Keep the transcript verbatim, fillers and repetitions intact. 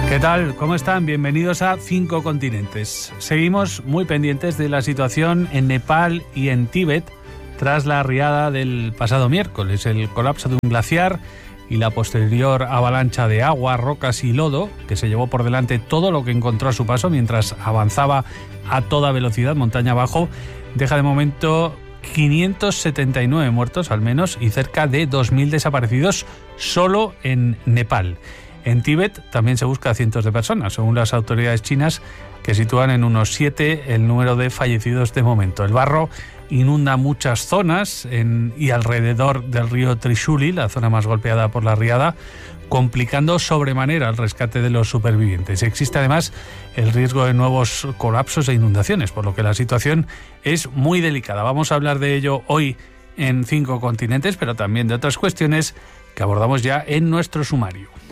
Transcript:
¿Qué tal? ¿Cómo están? Bienvenidos a Cinco Continentes. Seguimos muy pendientes de la situación en Nepal y en Tíbet tras la riada del pasado miércoles, el colapso de un glaciar y la posterior avalancha de agua, rocas y lodo que se llevó por delante todo lo que encontró a su paso mientras avanzaba a toda velocidad montaña abajo, deja de momento quinientos setenta y nueve muertos al menos y cerca de dos mil desaparecidos solo en Nepal. En Tíbet también se busca a cientos de personas, según las autoridades chinas, que sitúan en unos siete el número de fallecidos de momento. El barro inunda muchas zonas en y alrededor del río Trishuli, la zona más golpeada por la riada, complicando sobremanera el rescate de los supervivientes. Existe además el riesgo de nuevos colapsos e inundaciones, por lo que la situación es muy delicada. Vamos a hablar de ello hoy en Cinco Continentes, pero también de otras cuestiones que abordamos ya en nuestro sumario.